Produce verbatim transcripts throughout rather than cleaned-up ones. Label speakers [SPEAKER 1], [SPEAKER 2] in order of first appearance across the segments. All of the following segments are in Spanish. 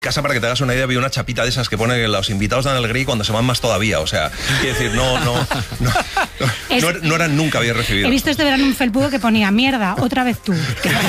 [SPEAKER 1] Casa, para que te hagas una idea, había una chapita de esas que pone que los invitados dan el gris cuando se van más todavía. O sea, quiero decir, no, no, no,
[SPEAKER 2] es,
[SPEAKER 1] no, no eran nunca bien recibidos.
[SPEAKER 2] He visto este verano un felpudo que ponía mierda, otra vez tú.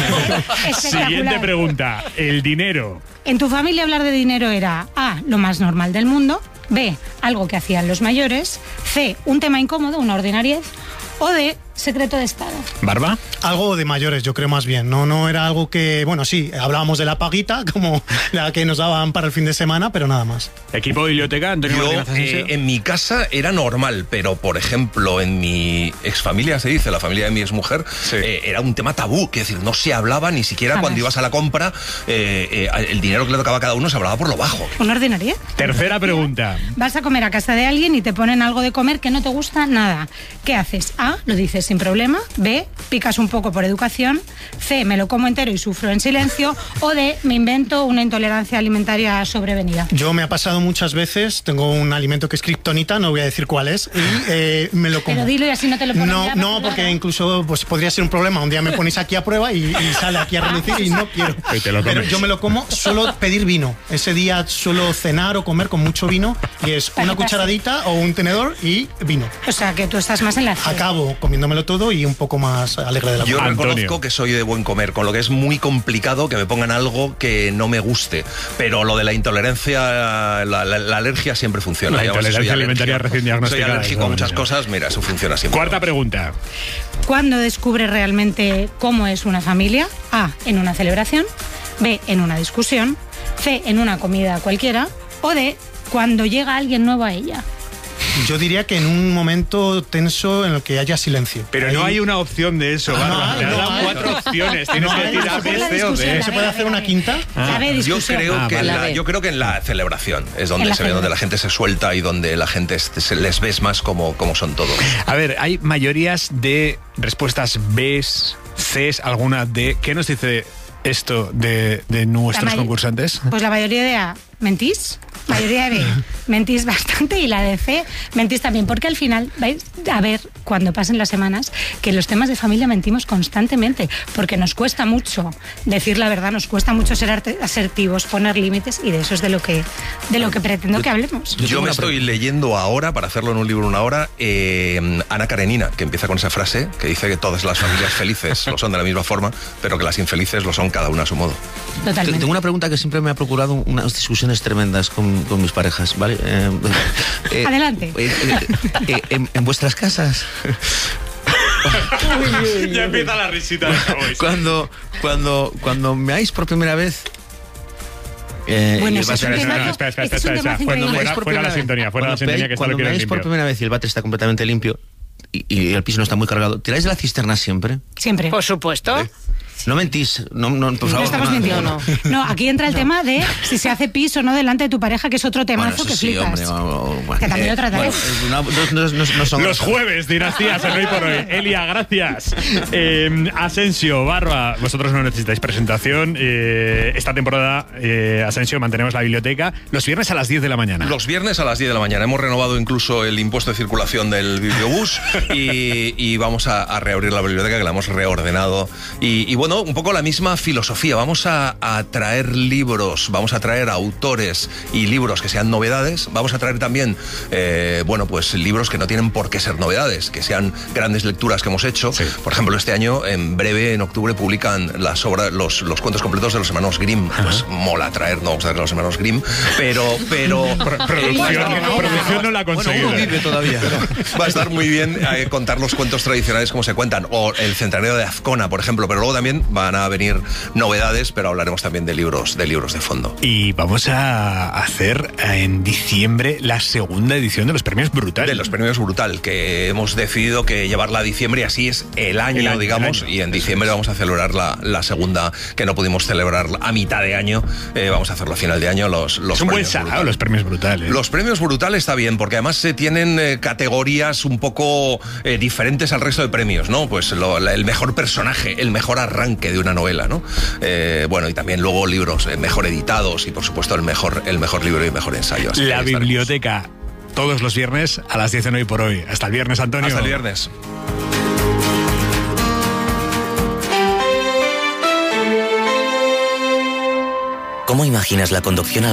[SPEAKER 3] Siguiente pregunta, el dinero.
[SPEAKER 2] En tu familia hablar de dinero era A, lo más normal del mundo, B, algo que hacían los mayores, C, un tema incómodo, una ordinariez, o D, secreto de Estado.
[SPEAKER 3] ¿Barba?
[SPEAKER 4] Algo de mayores, yo creo más bien. No, no era algo que, bueno, sí, hablábamos de la paguita, como la que nos daban para el fin de semana, pero nada más.
[SPEAKER 3] ¿Equipo de biblioteca, Antonio
[SPEAKER 1] Yo,
[SPEAKER 3] Martínez Asensio?
[SPEAKER 1] eh, en mi casa era normal, pero por ejemplo, en mi exfamilia, se dice, la familia de mi exmujer,
[SPEAKER 3] Sí.
[SPEAKER 1] eh, era un tema tabú, que es decir, no se hablaba ni siquiera
[SPEAKER 2] Jamás.
[SPEAKER 1] cuando ibas a la compra, eh, eh, el dinero que le tocaba a cada uno se hablaba por lo bajo.
[SPEAKER 2] ¿Una ordinariez?
[SPEAKER 3] Tercera pregunta.
[SPEAKER 2] Vas a comer a casa de alguien y te ponen algo de comer que no te gusta nada. ¿Qué haces? A, lo dices sin problema. B, picas un poco por educación. C, me lo como entero y sufro en silencio. O D, me invento una intolerancia alimentaria sobrevenida.
[SPEAKER 4] Yo me ha pasado muchas veces, tengo un alimento que es kriptonita, no voy a decir cuál es, y eh, me lo como.
[SPEAKER 2] Pero dilo y así no te lo ponen
[SPEAKER 4] No,
[SPEAKER 2] ya
[SPEAKER 4] no,
[SPEAKER 2] para
[SPEAKER 4] porque
[SPEAKER 2] nada.
[SPEAKER 4] incluso pues, podría ser un problema. Un día me ponéis aquí a prueba y, y sale aquí a relucir y no quiero.
[SPEAKER 3] Y te lo
[SPEAKER 4] Pero
[SPEAKER 3] comes.
[SPEAKER 4] yo me lo como, solo pedir vino. Ese día suelo cenar o comer con mucho vino y es una cucharadita o un tenedor y vino.
[SPEAKER 2] O sea, que tú estás más en la C.
[SPEAKER 4] Acabo comiéndomelo todo y un poco más alegre de la
[SPEAKER 1] Yo
[SPEAKER 4] vida.
[SPEAKER 3] Antonio.
[SPEAKER 1] reconozco que soy de buen comer, con lo que es muy complicado que me pongan algo que no me guste. Pero lo de la intolerancia, la, la- la alergia siempre funciona.
[SPEAKER 3] La
[SPEAKER 1] Yo, si soy
[SPEAKER 3] intolerancia alimentaria
[SPEAKER 1] alérgico-
[SPEAKER 3] recién diagnosticada,
[SPEAKER 1] Soy alérgico a
[SPEAKER 3] eso,
[SPEAKER 1] muchas
[SPEAKER 3] eso.
[SPEAKER 1] cosas, mira, eso funciona siempre.
[SPEAKER 3] Cuarta pregunta.
[SPEAKER 2] ¿Cuándo descubres realmente cómo es una familia? A, en una celebración. B, en una discusión. C, en una comida cualquiera. O D, cuando llega alguien nuevo a ella.
[SPEAKER 4] Yo diría que en un momento tenso en el que haya silencio.
[SPEAKER 3] Pero
[SPEAKER 4] Ahí
[SPEAKER 3] no hay una opción de eso, Barba.
[SPEAKER 4] hay,
[SPEAKER 3] Te han
[SPEAKER 4] no
[SPEAKER 3] dado
[SPEAKER 4] hay.
[SPEAKER 3] cuatro opciones. Tienes
[SPEAKER 4] No
[SPEAKER 3] que
[SPEAKER 4] hay.
[SPEAKER 3] decir A,
[SPEAKER 2] Esa es
[SPEAKER 3] B,
[SPEAKER 2] la
[SPEAKER 3] C o
[SPEAKER 2] discusión.
[SPEAKER 3] D.
[SPEAKER 4] ¿Se puede hacer una quinta?
[SPEAKER 2] La B,
[SPEAKER 1] Yo
[SPEAKER 2] discusión.
[SPEAKER 1] creo,
[SPEAKER 3] Ah,
[SPEAKER 1] que en
[SPEAKER 3] vale.
[SPEAKER 1] la, yo creo que en la celebración es donde
[SPEAKER 2] En la
[SPEAKER 1] se ve, donde la
[SPEAKER 2] celebración.
[SPEAKER 1] gente se suelta y donde la gente se- se les ves más como, como son todos.
[SPEAKER 3] A ver, hay mayorías de respuestas B, C, alguna D. ¿Qué nos dice esto de, de nuestros
[SPEAKER 2] La may-
[SPEAKER 3] concursantes?
[SPEAKER 2] Pues la mayoría de A, mentís. Mayoría de B, mentís bastante. Y la de C, mentís también. Porque al final vais a ver, cuando pasen las semanas, que en los temas de familia mentimos constantemente. Porque nos cuesta mucho decir la verdad, nos cuesta mucho ser arte- asertivos, poner límites. Y de eso es de lo que, de lo que pretendo que hablemos.
[SPEAKER 1] Yo, me estoy leyendo ahora, para hacerlo en un libro en una hora, eh, Ana Karenina, que empieza con esa frase, que dice que todas las familias felices lo son de la misma forma, pero que las infelices lo son cada una a su modo.
[SPEAKER 2] Totalmente.
[SPEAKER 5] Tengo una pregunta que siempre me ha procurado unas discusiones tremendas con, con mis parejas, ¿vale? Eh, eh,
[SPEAKER 2] Adelante.
[SPEAKER 5] eh, eh, eh, en, en vuestras casas,
[SPEAKER 3] Ya empieza la risita.
[SPEAKER 5] cuando, cuando, cuando meáis por primera vez... eh,
[SPEAKER 2] Bueno,
[SPEAKER 5] y el
[SPEAKER 2] ese es un
[SPEAKER 5] váter-
[SPEAKER 3] Espera,
[SPEAKER 2] temazo.
[SPEAKER 3] espera, espera,
[SPEAKER 2] Este es un
[SPEAKER 3] espera,
[SPEAKER 2] temazo
[SPEAKER 3] espera.
[SPEAKER 2] increíble.
[SPEAKER 3] Fuera-
[SPEAKER 5] por
[SPEAKER 3] fuera la
[SPEAKER 5] primera
[SPEAKER 3] sintonía,
[SPEAKER 5] vez-
[SPEAKER 3] fuera la
[SPEAKER 5] cuando
[SPEAKER 3] sintonía,
[SPEAKER 5] veáis-
[SPEAKER 3] que esto lo
[SPEAKER 5] cuando
[SPEAKER 3] quiero
[SPEAKER 5] meáis por
[SPEAKER 3] limpio.
[SPEAKER 5] primera vez y el váter está completamente limpio y, y el piso no está muy cargado, ¿tiráis de la cisterna siempre?
[SPEAKER 2] Siempre.
[SPEAKER 6] Por supuesto.
[SPEAKER 5] No mentís, no, no, por
[SPEAKER 2] No
[SPEAKER 5] favor.
[SPEAKER 2] estamos
[SPEAKER 5] no,
[SPEAKER 2] mintiendo.
[SPEAKER 5] no.
[SPEAKER 2] No, aquí entra el tema de si se hace pis o no delante de tu pareja, que es otro temazo
[SPEAKER 5] Bueno, eso
[SPEAKER 2] que
[SPEAKER 5] sí,
[SPEAKER 2] flipas.
[SPEAKER 5] hombre, o- o- bueno,
[SPEAKER 2] Que también
[SPEAKER 5] eh,
[SPEAKER 2] lo trataremos.
[SPEAKER 5] bueno, no, no- no- no son
[SPEAKER 3] Los jueves, dinastías, en Hoy por Hoy. Elia, gracias. Eh, Asensio, Barba, vosotros no necesitáis presentación. Eh, esta temporada, eh, Asensio, mantenemos la biblioteca los viernes a las diez de la mañana.
[SPEAKER 1] Los viernes a las diez de la mañana. Hemos renovado incluso el impuesto de circulación del bibliobús y, y vamos a, a reabrir la biblioteca, que la hemos reordenado. Y, y bueno, un poco la misma filosofía. Vamos a, a traer libros, vamos a traer autores y libros que sean novedades. Vamos a traer también, eh, bueno, pues libros que no tienen por qué ser novedades, que sean grandes lecturas que hemos hecho.
[SPEAKER 3] Sí.
[SPEAKER 1] Por ejemplo, este año, en breve, en octubre, publican las obras, los, los cuentos completos de los hermanos Grimm. Pues mola traer, no vamos a traer los hermanos Grimm, pero... pero
[SPEAKER 3] Pro- producción, producción no la ha conseguido.
[SPEAKER 5] Bueno, uno vive todavía.
[SPEAKER 1] Va a estar muy bien eh, contar los cuentos tradicionales como se cuentan, o el centenario de Azcona, por ejemplo, pero luego también van a venir novedades, pero hablaremos también de libros, de libros de fondo.
[SPEAKER 3] Y vamos a hacer en diciembre la segunda edición de los premios Brutal.
[SPEAKER 1] De los premios Brutal, que hemos decidido que llevarla a diciembre y así es el año,
[SPEAKER 3] El año,
[SPEAKER 1] digamos,
[SPEAKER 3] el año.
[SPEAKER 1] y en diciembre vamos a celebrar la, la segunda, que no pudimos celebrar a mitad de año, eh, vamos a hacerlo a final de año, los, los
[SPEAKER 3] es un buen
[SPEAKER 1] premios
[SPEAKER 3] salado,
[SPEAKER 1] Brutal.
[SPEAKER 3] los premios Brutal. ¿eh?
[SPEAKER 1] Los premios Brutal está bien, porque además se tienen eh, categorías un poco eh, diferentes al resto de premios, ¿no? Pues lo- la- el mejor personaje, el mejor arranque de una novela, ¿no? Eh, bueno, y también luego libros eh, mejor editados y por supuesto el mejor, el mejor libro y el mejor ensayo. Así que
[SPEAKER 3] La
[SPEAKER 1] ahí estaremos.
[SPEAKER 3] biblioteca, todos los viernes a las diez en Hoy por Hoy. Hasta el viernes, Antonio.
[SPEAKER 1] Hasta el viernes.
[SPEAKER 6] ¿Cómo imaginas la conducción al